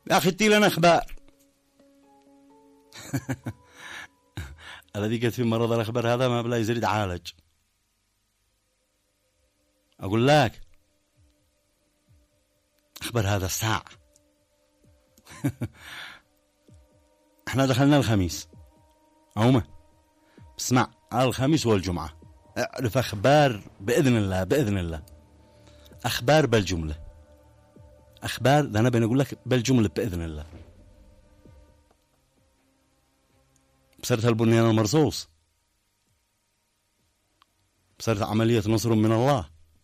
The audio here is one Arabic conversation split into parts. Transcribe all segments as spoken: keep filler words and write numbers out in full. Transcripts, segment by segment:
يا أخي ادي لنا أخبار. الذي قلت في مرض الأخبار هذا ما بلا يزيد عالج. أقول لك أخبار هذا الساعة. احنا دخلنا الخميس أوما، اسمع، الخميس والجمعة اعرف أخبار بإذن الله بإذن الله، أخبار بالجملة، أخبار ده أنا بنقول لك بالجملة بإذن الله. بصرت البنيان المرصوص، بصرت عملية نصر من الله،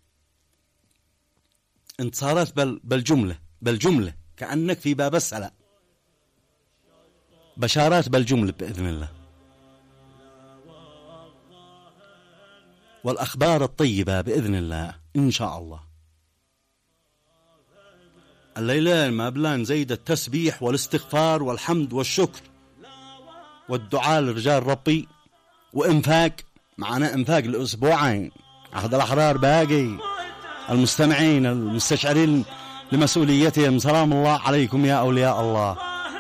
انتصارات بل بالجملة بالجملة كأنك في باب السلام، بشارات بالجملة بإذن الله، والأخبار الطيبة بإذن الله إن شاء الله. الليلة ما بلا نزيد التسبيح والاستغفار والحمد والشكر والدعاء لرجال ربي، وإنفاق معنا إنفاق لأسبوعين. أخذ الأحرار باقي المستمعين المستشعرين لمسؤوليتهم، سلام الله عليكم يا أولياء الله.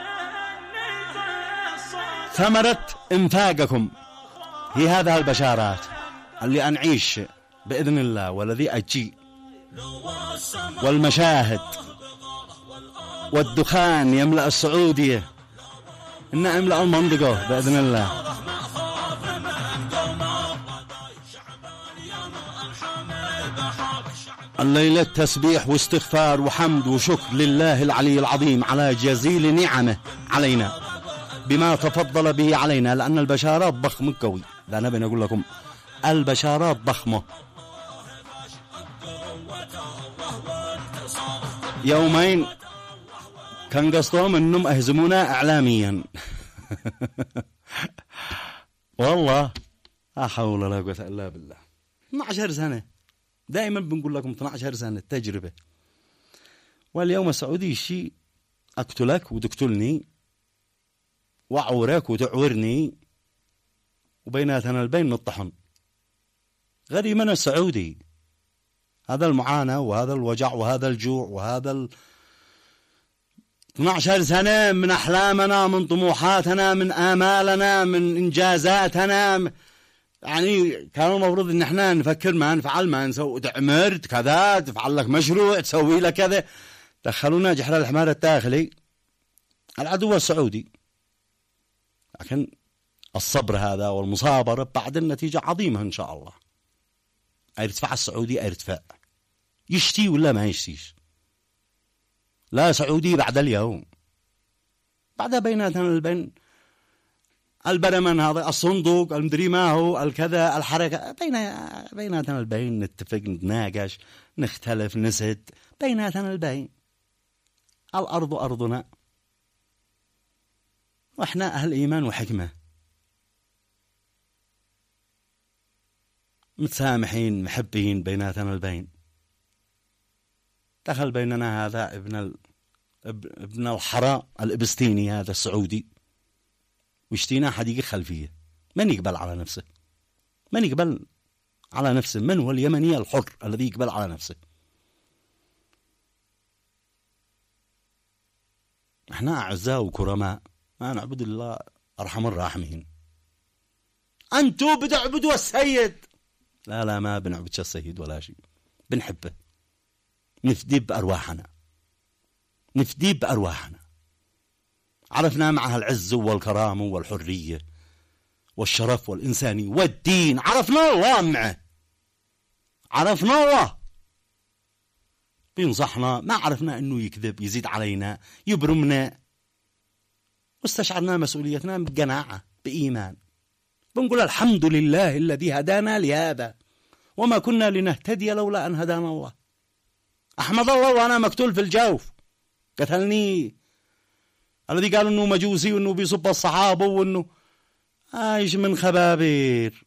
ثمرة إنفاقكم هي هذه البشارات اللي أنعيش بإذن الله والذي أجي، والمشاهد والدخان يملأ السعودية، إن يملأ المنطقة بإذن الله. الليلة تسبيح واستغفار وحمد وشكر لله العلي العظيم على جزيل نعمه علينا بما تفضل به علينا، لأن البشارات ضخمة قوي. لا نبي نقول لكم البشارات ضخمة. يومين كان قصدهم انهم اهزمونا اعلاميا. والله لا حول ولا قوة الا بالله. اثني عشر سنة دائما بنقول لكم اثني عشر سنة تجربة، واليوم السعودي شيء اقتلك وتقتلني وأعورك وتعورني وبيناتنا البين نطحن. غريمنا السعودي هذا المعاناة وهذا الوجع وهذا الجوع وهذا ال... اثني عشر سنة من أحلامنا، من طموحاتنا، من آمالنا، من إنجازاتنا. يعني كان المفروض إن احنا نفكر ما نفعل، ما نسوي، تعمرت كذا، تفعل لك مشروع، تسوي لك كذا. دخلونا جحر الحمار الداخلي العدو السعودي. لكن الصبر هذا والمصابرة بعد النتيجة عظيمة إن شاء الله. ارتفع السعودي ارتفاع، يشتي ولا ما يشتيش. لا سعودي بعد اليوم، بعد بيناتنا البين البرمن هذا الصندوق المدري ما هو الكذا الحركة، بين بيناتنا البين نتفق نتناقش نختلف نسد بيناتنا البين. الأرض أرضنا وإحنا أهل إيمان وحكمة، متسامحين محبين بيناتنا البين. دخل بيننا هذا ابن ال... ابن الحراء الإبستيني هذا السعودي، ويشتينا حديقة خلفية. من يقبل على نفسه؟ من يقبل على نفسه؟ من هو اليمني الحر الذي يقبل على نفسه؟ احنا أعزاء وكرماء، ما نعبد الله أرحم الراحمين. أنتوا بتعبدوا السيد. لا لا ما بنعبدش السيد ولا شيء، بنحبه، نفدي بأرواحنا، نفدي بأرواحنا. عرفنا معها العز والكرامة والحرية والشرف والإنسانية والدين. عرفنا الله معه، عرفنا الله بينصحنا، ما عرفنا أنه يكذب يزيد علينا يبرمنا، واستشعرنا مسؤوليتنا بقناعة بإيمان. بنقول الحمد لله الذي هدانا لهذا وما كنا لنهتدي لولا أن هدانا الله. أحمد الله وأنا مقتول في الجوف، قتلني الذي قال أنه مجوسي وأنه بيصب الصحابة وأنه عايش من خبابير.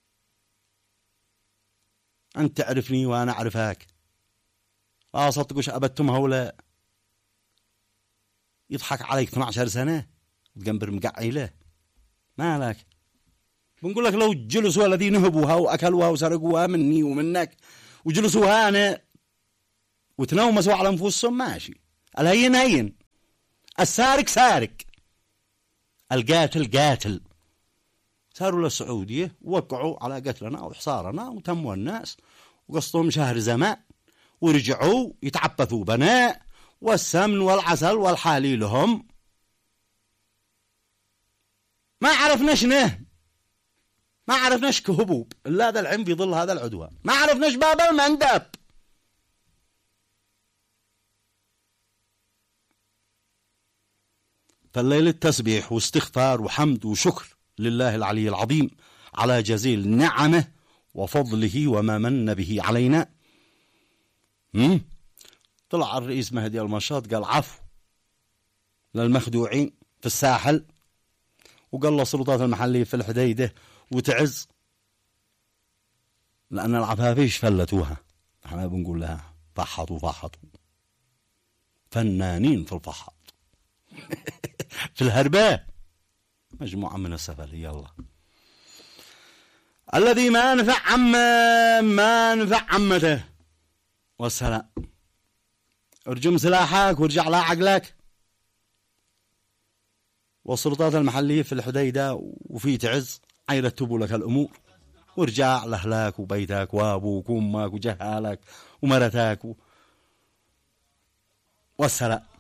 أنت تعرفني وأنا أعرفك، لا صدقوش أبدتم هؤلاء. يضحك عليك اثني عشر سنة وتقنبر مقعيله، ما لك. بنقول لك لو جلسوا الذين نهبوها وأكلوها وسرقوها مني ومنك وجلسوها أنا وتنومسوا على أنفسهم ماشي، الهين هين. السارق سارق، القاتل قاتل. صاروا للسعودية ووقعوا على قتلنا وحصارنا وتموا الناس وقصدهم شهر زمان، ورجعوا يتعبثوا بناء والسمن والعسل والحالي لهم. ما عرفناش نه، ما عرفناش كهبوب إلا هذا العين في ظل هذا العدوان، ما عرفناش باب المندب. فالليل التسبيح واستغفار وحمد وشكر لله العلي العظيم على جزيل نعمه وفضله وما من به علينا. هم؟ طلع الرئيس مهدي المشاط قال عفو للمخدوعين في الساحل، وقال للسلطات المحلية في الحديدة وتعز، لأن العفافيش فلتوها. احنا بنقول لها فحطوا فحطوا، فنانين في الفحط في الهرباء، مجموعة من السفل. يلا الذي ما نفع عمه ما نفع عمته، والسلام. ارجم سلاحك وارجع لا عقلك. والسلطات المحلية في الحديدة وفي تعز عيرتبوا لك الأمور، وارجع لأهلك وبيتك وابوك وامك وجهالك ومرتك و... والسلام.